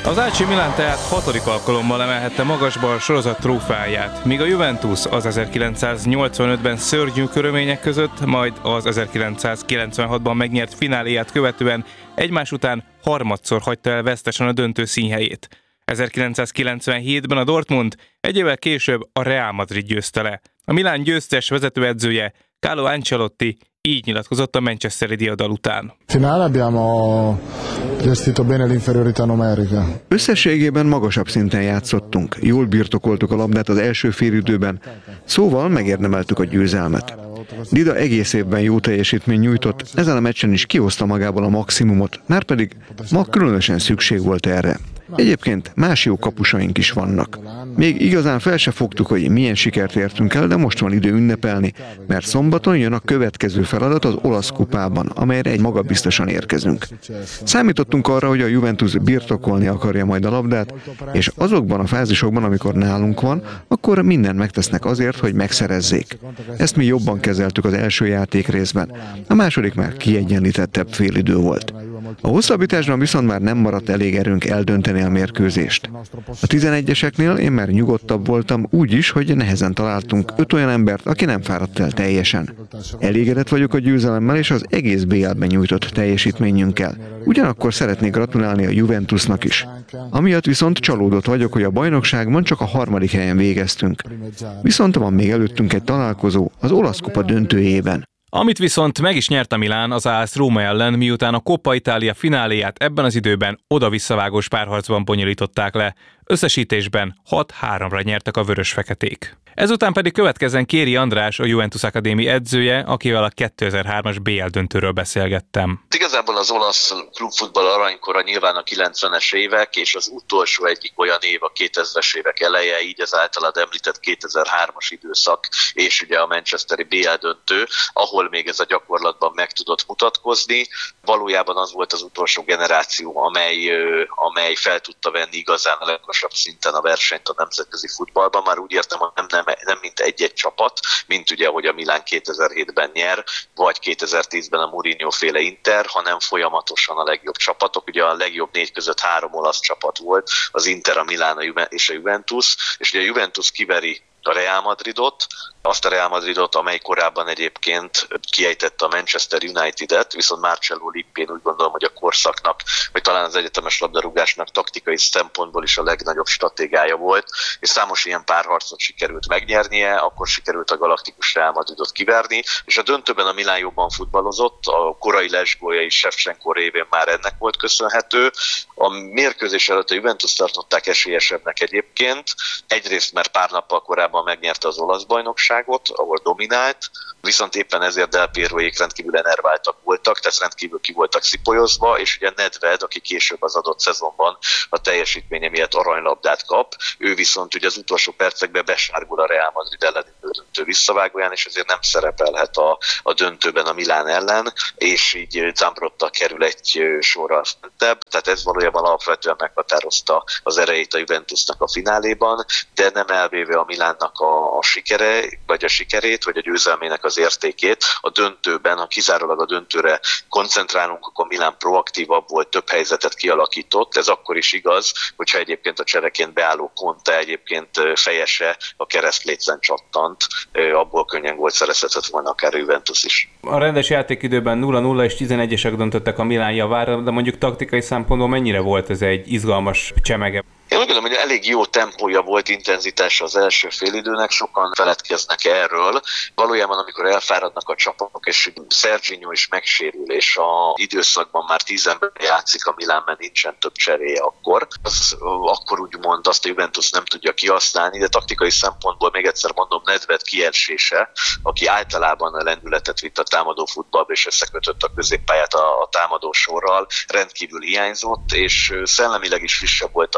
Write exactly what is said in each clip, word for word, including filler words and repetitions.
Az á cé Milan tehát hatodik alkalommal emelhette magasba a sorozat trófeáját, míg a Juventus az ezerkilencszáznyolcvanötben szörnyű körülmények között, majd az ezerkilencszázkilencvenhatban megnyert fináléját követően egymás után harmadszor hagyta el vesztesen a döntő színhelyét. ezerkilencszázkilencvenhétben a Dortmund, egy évvel később a Real Madrid győzte le. A Milán győztes vezetőedzője, Carlo Ancelotti így nyilatkozott a manchesteri diadal után. Finale abbiamo gestito bene l'inferiorità numerica. Összességében magasabb szinten játszottunk, jól birtokoltuk a labdát az első félidőben, szóval megérdemeltük a győzelmet. Dida egész évben jó teljesítmény nyújtott, ezen a meccsen is kihozta magából a maximumot, márpedig ma különösen szükség volt erre. Egyébként más jó kapusaink is vannak. Még igazán fel se fogtuk, hogy milyen sikert értünk el, de most van idő ünnepelni, mert szombaton jön a következő feladat az olasz kupában, amelyre egy magabiztosan érkezünk. Számítottunk arra, hogy a Juventus birtokolni akarja majd a labdát, és azokban a fázisokban, amikor nálunk van, akkor mindent megtesznek azért, hogy megszerezzék. Ezt mi jobban kezeltük az első játékrészben, a második már kiegyenlítettebb félidő volt. A hosszabbításban viszont már nem maradt elég erőnk eldönteni a mérkőzést. A tizenegyeseknél én már nyugodtabb voltam úgy is, hogy nehezen találtunk öt olyan embert, aki nem fáradt el teljesen. Elégedett vagyok a győzelemmel és az egész bé el-ben nyújtott teljesítményünkkel. Ugyanakkor szeretnék gratulálni a Juventusnak is. Amiatt viszont csalódott vagyok, hogy a bajnokságban csak a harmadik helyen végeztünk. Viszont van még előttünk egy találkozó az olasz kupa döntőjében. Amit viszont meg is nyert a Milán az á es Róma ellen, miután a Coppa Italia fináléját ebben az időben oda-visszavágós párharcban bonyolították le. Összesítésben hat háromra nyertek a vörös-feketék. Ezután pedig következzen Kéri András, a Juventus Akadémi edzője, akivel a kétezer-hármas bé el döntőről beszélgettem. Igazából az olasz klubfutball aranykora nyilván a kilencvenes évek, és az utolsó egyik olyan év a kétezres évek eleje, így az általad említett kétezer-hármas időszak, és ugye a manchesteri bé el döntő, ahol még ez a gyakorlatban meg tudott mutatkozni. Valójában az volt az utolsó generáció, amely, amely fel tudta venni igazán a legmagasabb szinten a versenyt a nemzetközi futballban. Már úgy értem, hogy nem, nem, nem mint egy-egy csapat, mint ugye, hogy a Milán kétezer-hétben nyer, vagy kétezer-tízben a Mourinho féle Inter, hanem folyamatosan a legjobb csapatok. Ugye a legjobb négy között három olasz csapat volt, az Inter, a Milán és a Juventus, és ugye a Juventus kiveri a Real Madridot, azt a Real Madridot, amely korábban egyébként kiejtette a Manchester United-et, viszont Marcello Lippén úgy gondolom, hogy a korszaknak, vagy talán az egyetemes labdarúgásnak taktikai szempontból is a legnagyobb stratégája volt, és számos ilyen párharcot sikerült megnyernie, akkor sikerült a galaktikus Real Madridot kiverni, és a döntőben a Milán jobban futballozott, a korai lesgólja is Shevchenko révén már ennek volt köszönhető. A mérkőzés előtt a Juventus tartották esélyesebbnek egyébként, egyrészt mert pár nappal korábban megnyerte az olasz bajnokságot, ahol dominált, viszont éppen ezért Del Pieroék rendkívül enerváltak voltak, tehát rendkívül ki voltak szipolyozva, és ugye Nedved, aki később az adott szezonban a teljesítménye miatt aranylabdát kap, ő viszont ugye az utolsó percekben besárgul a Real Madrid elleni döntő visszavágóján, és ezért nem szerepelhet a, a döntőben a Milán ellen, és így Zambrotta kerül egy sorral fentebb, tehát ez valójában alapvetően meghatározta az erejét a Juventusnak a fináléban, de nem elvéve a Milánnak a, a sikere, vagy a sikerét, vagy a győzelmének az értékét. A döntőben, ha kizárólag a döntőre koncentrálunk, akkor Milán proaktívabb volt, több helyzetet kialakított. Ez akkor is igaz, hogyha egyébként a csereként beálló Conte egyébként fejese a keresztlécen csattant, abból könnyen gólt szerezhetett volna akár a Juventus is. A rendes játékidőben nulla nulla és tizenegyesek döntöttek a Milán javára, de mondjuk taktikai szempontból mennyire volt ez egy izgalmas csemege? Én úgy gondolom, hogy elég jó tempója volt, intenzitása az első félidőnek, sokan feledkeznek erről. Valójában, amikor elfáradnak a csapatok, és Serginho is megsérül, és a időszakban már tíz ember játszik a Milánban, nincsen több cseréje akkor, az, akkor úgymond azt a Juventus nem tudja kihasználni, de taktikai szempontból még egyszer mondom, Nedved kielsése, aki általában a lendületet vitt a támadó futballba, és összekötött a középpályát a, a támadó sorral, rendkívül hiányzott, és szellemileg is frissebb volt a Milán,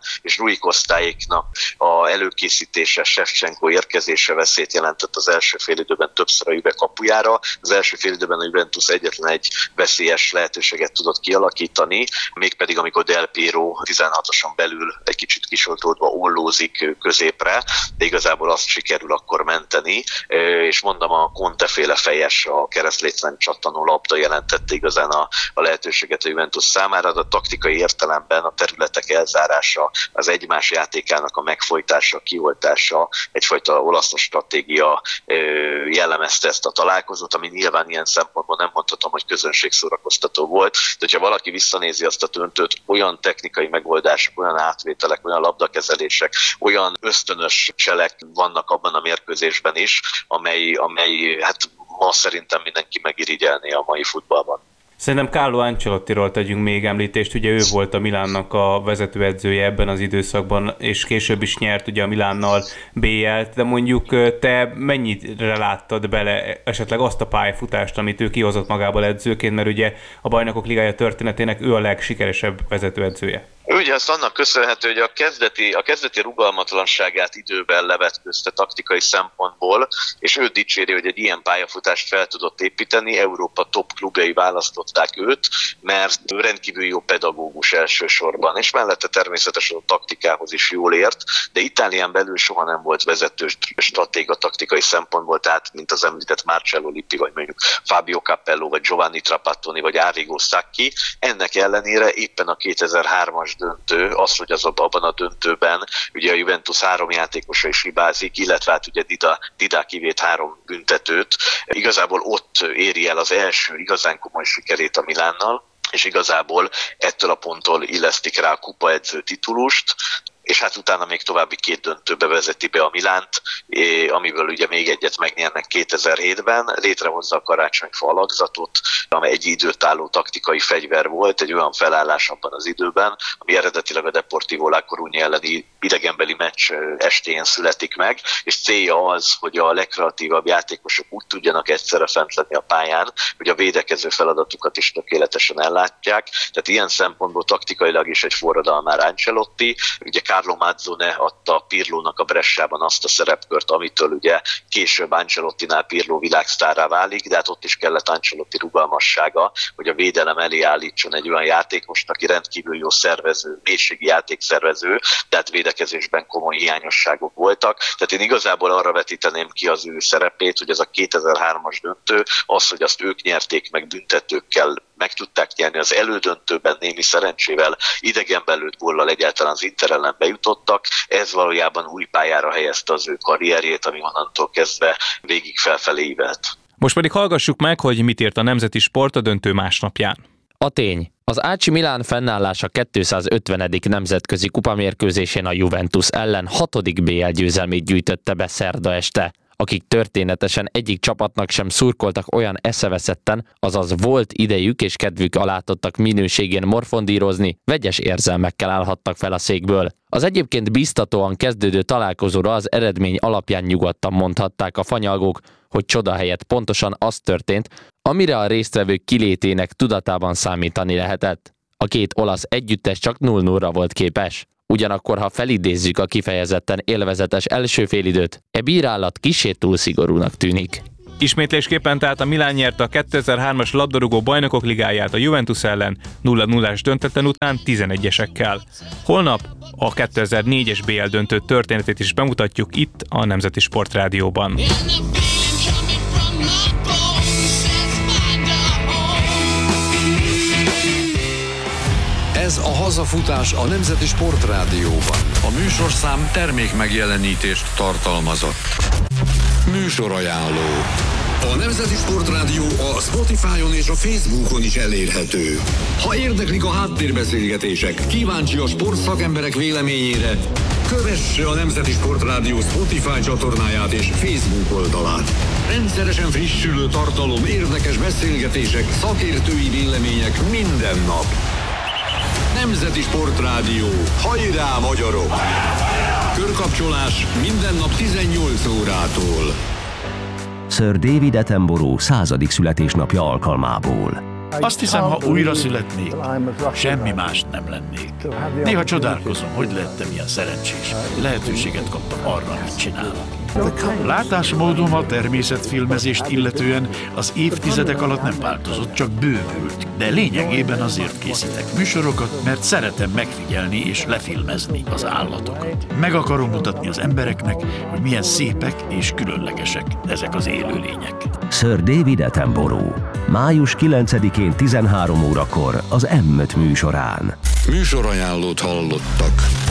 és Rui Kostáéknak a előkészítése, Shevchenko érkezése veszélyt jelentett az első félidőben többször a Juve kapujára. Az első félidőben a Juventus egyetlen egy veszélyes lehetőséget tudott kialakítani, mégpedig amikor Del Piero tizenhatoson belül egy kicsit kisoltódva ollózik középre, de igazából azt sikerül akkor menteni, és mondom, a Conte-féle fejes, a keresztlécen csattanó labda jelentette igazán a, a lehetőséget a Juventus számára, de a taktikai értelemben a területek elzárása, az egymás játékának a megfojtása, kioltása, egyfajta olasz stratégia jellemezte ezt a találkozót, ami nyilván ilyen szempontból nem mondhatom, hogy közönségszórakoztató volt, de hogyha valaki visszanézi azt a döntőt, olyan technikai megoldások, olyan átvételek, olyan labdakezelések, olyan ösztönös cselek vannak abban a mérkőzésben is, amely, amely hát ma szerintem mindenki megirigyelné a mai futballban. Szerintem Carlo Ancelottiról tegyünk még említést, ugye ő volt a Milánnak a vezetőedzője ebben az időszakban, és később is nyert ugye a Milánnal bé el-t, de mondjuk te mennyire láttad bele esetleg azt a pályafutást, amit ő kihozott magából edzőként, mert ugye a Bajnokok Ligája történetének ő a legsikeresebb vezetőedzője. Ugye ezt annak köszönhető, hogy a kezdeti, a kezdeti rugalmatlanságát időben levetközte taktikai szempontból, és ő dicséri, hogy egy ilyen pályafutást fel tudott építeni, Európa top klubjai választották őt, mert rendkívül jó pedagógus elsősorban, és mellette természetesen a taktikához is jól ért, de Itálián belül soha nem volt vezető stratéga taktikai szempontból, tehát mint az említett Marcello Lippi, vagy mondjuk Fabio Capello, vagy Giovanni Trapattoni, vagy Arrigo Sacchi. Ennek ellenére éppen a kétezer-hármas döntő, az, hogy az abban a döntőben ugye a Juventus három játékosa is hibázik, illetve hát ugye Dida, Dida kivét három büntetőt. Igazából ott éri el az első igazán komoly sikerét a Milánnal, és igazából ettől a ponttól illesztik rá a kupaedző titulust, és hát utána még további két döntőbe vezeti be a Milánt, amiből ugye még egyet megnyernek kétezer-hétben, létrehozza a karácsonyfa alakzatot, amely egy időtálló taktikai fegyver volt, egy olyan felállás abban az időben, ami eredetileg a Deportivo La Coruña elleni idegenbeli meccs estéjén születik meg, és célja az, hogy a legkreatívabb játékosok úgy tudjanak egyszerre fent lenni a pályán, hogy a védekező feladatukat is tökéletesen ellátják. Tehát ilyen szempontból taktikailag is egy forradalmár Ancelotti. Ugye Carlo Mazzone adta Pirlónak a Bressában azt a szerepkört, amitől ugye később Ancelottinál Pirlo világsztárrá válik, de hát ott is kellett Ancelotti rugalmassága, hogy a védelem elé állítson egy olyan játékost, aki rendkívül jó szervező, mélységi játékszervező, tehát védekezésben komoly hiányosságok voltak. Tehát én igazából arra vetíteném ki az ő szerepét, hogy ez a kétezer-hármas döntő, az, hogy azt ők nyerték meg büntetőkkel, meg tudták nyerni az elődöntőben némi szerencsével, idegenben lőtt góllal egyáltalán az Inter ellen bejutottak, ez valójában új pályára helyezte az ő karrierjét, ami onnantól kezdve végig felfelé ívelt. Most pedig hallgassuk meg, hogy mit írt a Nemzeti Sport a döntő másnapján. A tény. Az á cé Milán fennállása kétszázötvenedik nemzetközi kupamérkőzésén a Juventus ellen hatodik bé el győzelmét gyűjtötte be szerda este. Akik történetesen egyik csapatnak sem szurkoltak olyan eszeveszetten, azaz volt idejük és kedvük alátottak minőségén morfondírozni, vegyes érzelmekkel állhattak fel a székből. Az egyébként biztatóan kezdődő találkozóra az eredmény alapján nyugodtan mondhatták a fanyalgók, hogy csoda helyett pontosan az történt, amire a résztvevők kilétének tudatában számítani lehetett. A két olasz együttes csak nulla nullra volt képes. Ugyanakkor, ha felidézzük a kifejezetten élvezetes első félidőt, e bírálat kissé túl szigorúnak tűnik. Ismétlésképpen tehát a Milán nyerte a kétezer-hármas labdarúgó bajnokok ligáját a Juventus ellen nulla nullás döntetlen után tizenegyesekkel. Holnap a kétezer-négyes bé el döntő történetét is bemutatjuk itt a Nemzeti Sport Rádióban. Ez a hazafutás a Nemzeti Sport Rádióban. A műsorszám termék megjelenítést tartalmazott. Műsorajánló. A Nemzeti Sport Rádió a Spotify-on és a Facebookon is elérhető. Ha érdeklik a háttérbeszélgetések, kíváncsi a sportszakemberek véleményére, kövesse a Nemzeti Sport Rádió Spotify csatornáját és Facebook oldalát. Rendszeresen frissülő tartalom, érdekes beszélgetések, szakértői vélemények minden nap. Nemzeti Sport Rádió. Hajrá, magyarok! Körkapcsolás minden nap tizennyolc órától. Sir David Attenborough századik születésnapja alkalmából. Azt hiszem, ha újra születnék, semmi mást nem lennék. Néha csodálkozom, hogy lehettem ilyen szerencsés. Lehetőséget kaptam arra, amit csinálok. Látásmódom a természetfilmezést illetően az évtizedek alatt nem változott, csak bővült. De lényegében azért készítek műsorokat, mert szeretem megfigyelni és lefilmezni az állatokat. Meg akarom mutatni az embereknek, hogy milyen szépek és különlegesek ezek az élőlények. Sir David Attenborough. május kilencedikén tizenhárom órakor az M öt műsorán. Műsorajánlót hallottak.